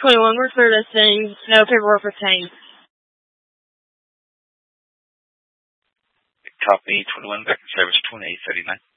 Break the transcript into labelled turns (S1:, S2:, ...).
S1: 21, we're clear this thing. No paperwork retained.
S2: Copy 21, back in service 2839.